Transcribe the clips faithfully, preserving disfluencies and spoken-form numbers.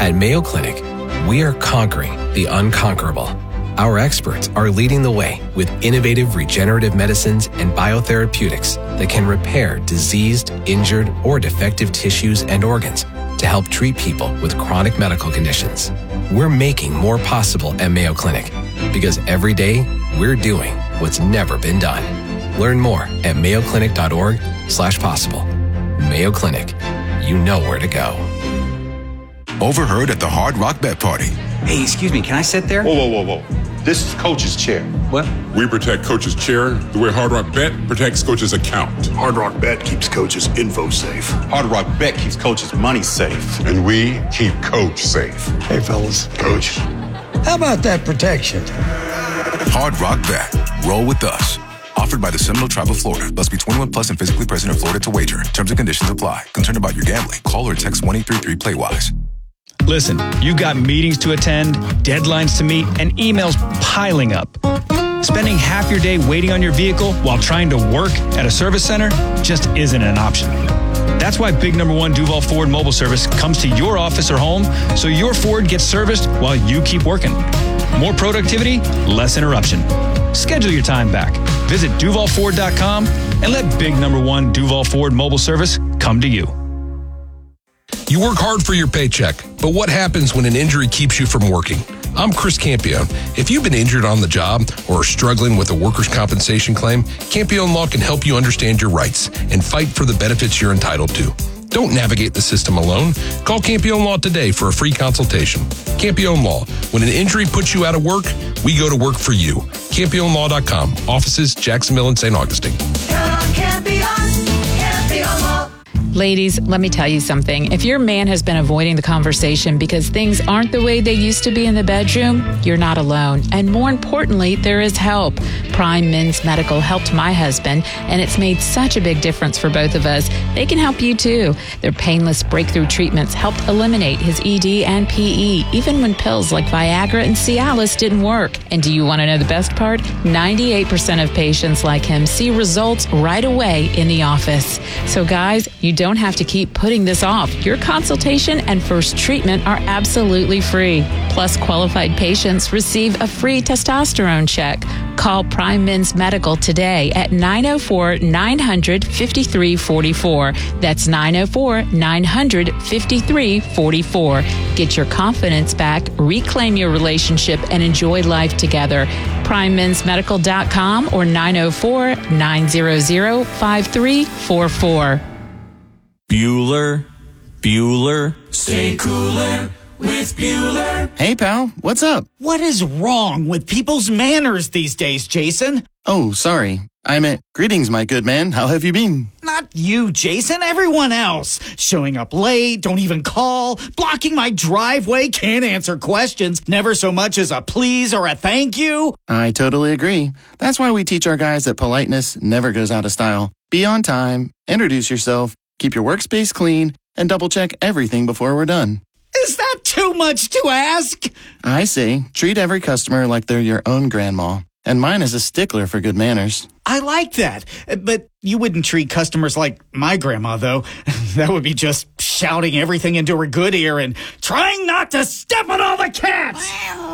At Mayo Clinic, we are conquering the unconquerable. Our experts are leading the way with innovative regenerative medicines and biotherapeutics that can repair diseased, injured, or defective tissues and organs to help treat people with chronic medical conditions. We're making more possible at Mayo Clinic because every day we're doing what's never been done. Learn more at mayoclinic.org slash possible. Mayo Clinic, you know where to go. Overheard at the Hard Rock Bet Party. Hey, excuse me, can I sit there? Whoa, whoa, whoa, whoa. This is Coach's chair. What? We protect Coach's chair the way Hard Rock Bet protects Coach's account. Hard Rock Bet keeps Coach's info safe. Hard Rock Bet keeps Coach's money safe. And we keep Coach safe. Hey, fellas. Coach. How about that protection? Hard Rock Bet. Roll with us. Offered by the Seminole Tribe of Florida. Must be twenty-one plus and physically present in Florida to wager. Terms and conditions apply. Concerned about your gambling? Call or text one eight three three play wise. Listen, you've got meetings to attend, deadlines to meet, and emails piling up. Spending half your day waiting on your vehicle while trying to work at a service center just isn't an option. That's why Big Number One Duval Ford Mobile Service comes to your office or home so your Ford gets serviced while you keep working. More productivity, less interruption. Schedule your time back. Visit duval ford dot com and let Big Number One Duval Ford Mobile Service come to you. You work hard for your paycheck, but what happens when an injury keeps you from working? I'm Chris Campione. If you've been injured on the job or are struggling with a workers' compensation claim, Campione Law can help you understand your rights and fight for the benefits you're entitled to. Don't navigate the system alone. Call Campione Law today for a free consultation. Campione Law. When an injury puts you out of work, we go to work for you. Campione Law dot com. Offices, Jacksonville and Saint Augustine. Count on Campione. Campione Law. Ladies, let me tell you something. If your man has been avoiding the conversation because things aren't the way they used to be in the bedroom, you're not alone. And more importantly, there is help. Prime Men's Medical helped my husband, and it's made such a big difference for both of us. They can help you too. Their painless breakthrough treatments helped eliminate his E D and P E, even when pills like Viagra and Cialis didn't work. And do you want to know the best part? ninety-eight percent of patients like him see results right away in the office. So guys, you don't have to keep putting this off. Your consultation and first treatment are absolutely free. Plus, qualified patients receive a free testosterone check. Call Prime Men's Medical today at nine oh four, nine hundred, fifty-three forty-four. That's nine oh four, nine hundred, fifty-three forty-four. Get your confidence back, reclaim your relationship, and enjoy life together. prime mens medical dot com or nine oh four, nine hundred, five three four four. Bueller, Bueller, stay cooler with Bueller. Hey, pal, what's up? What is wrong with people's manners these days, Jason? Oh, sorry. I meant, greetings, my good man. How have you been? Not you, Jason. Everyone else. Showing up late, don't even call, blocking my driveway, can't answer questions, never so much as a please or a thank you. I totally agree. That's why we teach our guys that politeness never goes out of style. Be on time, introduce yourself, keep your workspace clean, and double-check everything before we're done. Is that too much to ask? I say, treat every customer like they're your own grandma. And mine is a stickler for good manners. I like that. But you wouldn't treat customers like my grandma, though. That would be just shouting everything into her good ear and trying not to step on all the cats.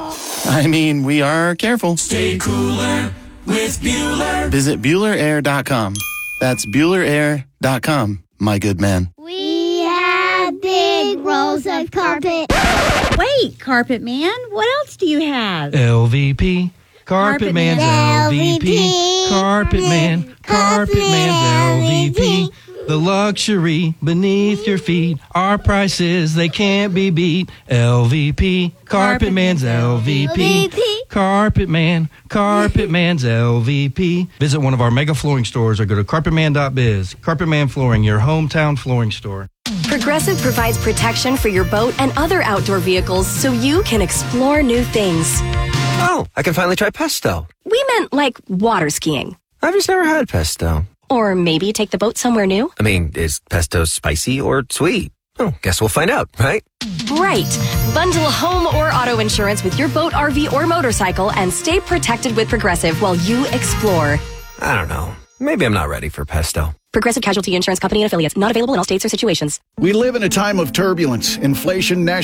I mean, we are careful. Stay cooler with Bueller. Visit Bueller Air dot com. That's Bueller Air dot com, my good man. We have big rolls of carpet. Wait, Carpet Man, what else do you have? L V P. Carpet Man's L V P. Carpet Man. Carpet Man's L V P. The luxury beneath your feet. Our prices, they can't be beat. L V P. Carpet Man's L V P. Carpet Man. Carpet Man's L V P. Visit one of our mega flooring stores or go to carpet man dot biz. Carpet Man Flooring, your hometown flooring store. Progressive provides protection for your boat and other outdoor vehicles so you can explore new things. Oh, I can finally try pesto. We meant like water skiing. I've just never had pesto. Or maybe take the boat somewhere new. I mean, is pesto spicy or sweet? Oh, guess we'll find out, right? Right. Bundle home or auto insurance with your boat, R V, or motorcycle and stay protected with Progressive while you explore. I don't know. Maybe I'm not ready for pesto. Progressive Casualty Insurance Company and affiliates. Not available in all states or situations. We live in a time of turbulence. Inflation, national